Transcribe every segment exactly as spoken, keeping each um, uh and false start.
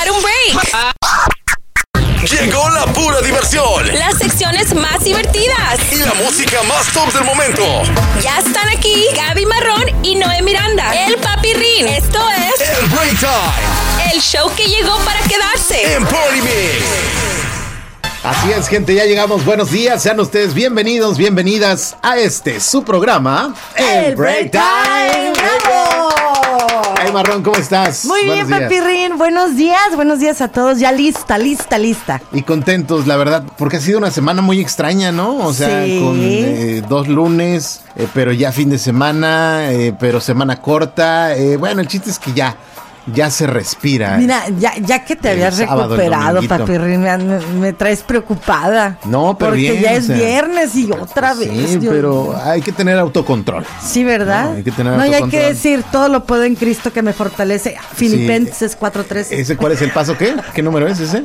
dar un break. Llegó la pura diversión. Las secciones más divertidas. Y la música más top del momento. Ya están aquí Gaby Marrón y Noé Miranda. El Papi Rin. Esto es... El Break Time. El show que llegó para quedarse. En Party Mix. Así es, gente, ya llegamos. Buenos días, sean ustedes bienvenidos, bienvenidas a este, su programa, El Break Time. ¡Bravo! Ay, Marrón, ¿cómo estás? Muy bien, Papi Rin. Buenos días, buenos días a todos. Ya lista, lista, lista. Y contentos, la verdad, porque ha sido una semana muy extraña, ¿no? O sea, sí. con eh, dos lunes, eh, pero ya fin de semana, eh, pero semana corta. Eh, bueno, el chiste es que ya... Ya se respira. Mira, ya, ya que te habías sábado, recuperado, Papi Rin, me, me traes preocupada. No, pero porque bien, ya es o sea, viernes y otra sí, vez. Sí, Dios pero mío. hay que tener autocontrol. Sí, ¿verdad? No, hay que tener no, y hay autocontrol. que decir, todo lo puedo en Cristo que me fortalece. Filipenses Sí. cuatro trece. ¿Ese cuál es el paso qué? ¿Qué número es ese?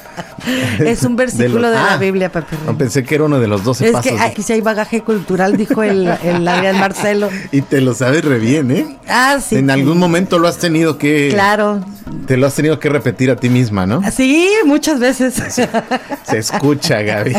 Es un versículo de, de, los, la ah, Biblia, Papi Rin. No, pensé que era uno de los doce Es pasos. que aquí sí hay bagaje cultural, dijo el, el Adrián Marcelo. Y te lo sabes re bien, ¿eh? Ah, sí. En algún momento lo has tenido que... Claro. Te lo has tenido que repetir a ti misma, ¿no? Sí, muchas veces. Se escucha, Gaby.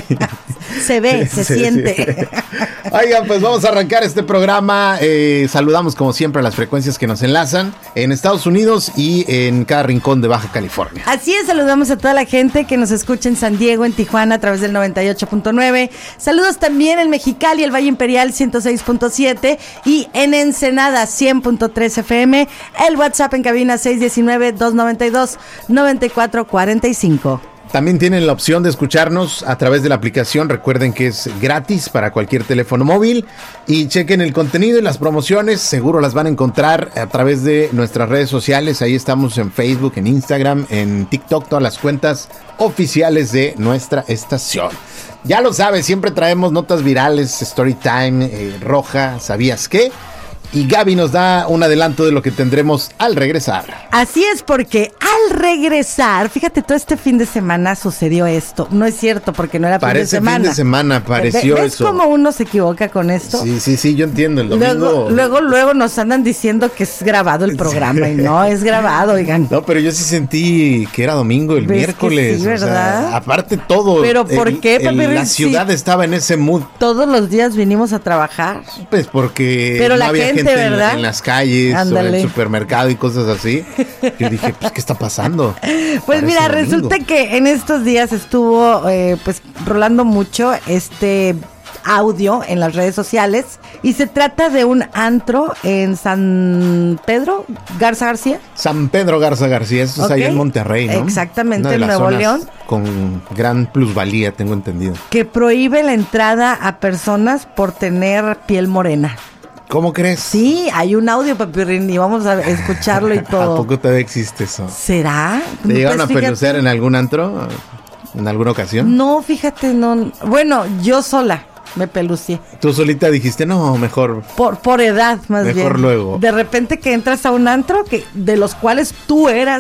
Se ve, se Sí, siente. sí. Oigan, pues vamos a arrancar este programa. Eh, saludamos como siempre a las frecuencias que nos enlazan en Estados Unidos y en cada rincón de Baja California. Así es, saludamos a toda la gente que nos escucha en San Diego, en Tijuana a través del noventa y ocho punto nueve. Saludos también en Mexicali, el Valle Imperial ciento seis punto siete y en Ensenada cien punto tres F M. El WhatsApp en cabina seis uno nueve, dos nueve dos, nueve cuatro cuatro cinco. También tienen la opción de escucharnos a través de la aplicación. Recuerden que es gratis para cualquier teléfono móvil. Y chequen el contenido y las promociones. Seguro las van a encontrar a través de nuestras redes sociales. Ahí estamos en Facebook, en Instagram, en TikTok. Todas las cuentas oficiales de nuestra estación. Ya lo sabes, siempre traemos notas virales, story time, eh, roja, ¿sabías qué? Y Gaby nos da un adelanto de lo que tendremos al regresar. Así es, porque al regresar, fíjate, todo este fin de semana sucedió esto. No es cierto, porque no era fin de Parece semana. fin de semana, pareció ¿Ves eso. cómo uno se equivoca con esto? Sí, sí, sí, yo entiendo. El domingo... Luego, luego, luego nos andan diciendo que es grabado el programa y no es grabado, oigan. No, pero yo sí sentí que era domingo, el ¿Ves miércoles. que sí, o sea, verdad? aparte todo. ¿Pero por el- qué, el- Papi Rin? La ciudad Sí. estaba en ese mood. Todos los días vinimos a trabajar. Pues porque Pero no la había gente, gente, en, ¿verdad? en las calles o en Ándale. el supermercado y cosas así. Yo dije, pues, ¿qué está pasando? Pues Parece mira, domingo. resulta que en estos días estuvo eh, pues rolando mucho este audio en las redes sociales y se trata de un antro en San Pedro Garza García. San Pedro Garza García, eso es Ok. allá en Monterrey, ¿no? Exactamente, Una de en las Nuevo zonas León. Con gran plusvalía, tengo entendido. Que prohíbe la entrada a personas por tener piel morena. ¿Cómo crees? Sí, hay un audio, Papi Rin, y vamos a escucharlo y ¿A todo. poco todavía existe eso? ¿Será? ¿Te llegaron Pues a fíjate- pelucear en algún antro? ¿En alguna ocasión? No, fíjate, no. Bueno, yo sola me pelucié. Tú solita dijiste, no, mejor. Por, por edad, más bien. Mejor luego. De repente que entras a un antro que de los cuales tú eras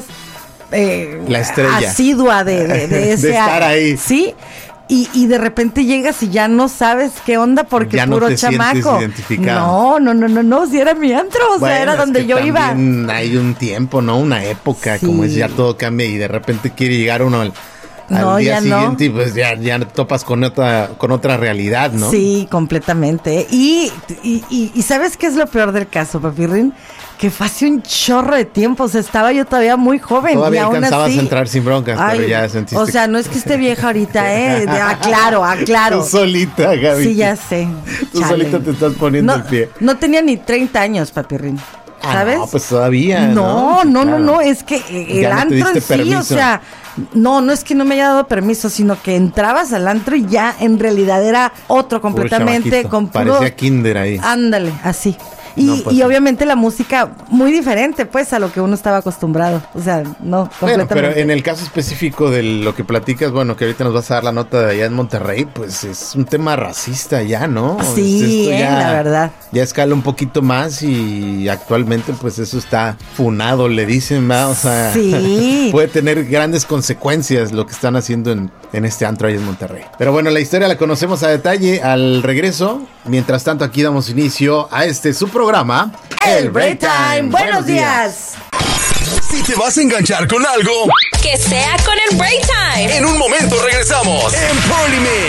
eh, La estrella. asidua de, de, de De ese estar ahí. Sí. Y, y de repente llegas y ya no sabes qué onda porque Ya no puro te sientes chamaco. identificado. No, no, no, no, no, si era mi antro, o sea, Bueno, era es donde que yo iba. también hay un tiempo, ¿no? Una época, Sí. como es, ya todo cambia y de repente quiere llegar uno al, al No, día ya no. siguiente y pues ya, ya topas con otra, con otra realidad, ¿no? Sí, completamente. Y, y, y, y ¿sabes qué es lo peor del caso, Papi Rin? Que fue hace un chorro de tiempo, o sea, estaba yo todavía muy joven. Todavía y aún alcanzabas así, a entrar sin broncas, Ay, pero ya sentiste. O sea, no es que esté vieja ahorita, ¿eh? De- aclaro, aclaro. Tú solita, Gaby. Sí, ya sé. Tú Chale. solita te estás poniendo no, el pie. No tenía ni treinta años, Papi Rin. Ah, ¿Sabes? no, pues todavía. No, Sí, no, no, claro. no, es que eh, el Ya no te antro en diste sí, permiso. o sea, no, no es que no me haya dado permiso, sino que entrabas al antro y ya en realidad era otro Puro completamente chamaquito. con puro... Parecía kinder ahí. Ándale, así. Y, No, pues y sí. obviamente la música muy diferente, pues, a lo que uno estaba acostumbrado. O sea, no, Bueno, completamente. pero en el caso específico de lo que platicas, bueno, que ahorita nos vas a dar la nota de allá en Monterrey, pues es un tema racista ya, ¿no? Sí, Esto eh, la verdad. Ya escala un poquito más y actualmente pues eso está funado, le dicen, ¿va? O sea, Sí. puede tener grandes consecuencias lo que están haciendo en, en este antro ahí en Monterrey. Pero bueno, la historia la conocemos a detalle al regreso. Mientras tanto, aquí damos inicio a este su programa, El Break Time. Buenos días. Si te vas a enganchar con algo, Que sea con el Break Time. en un momento regresamos en Party Mix.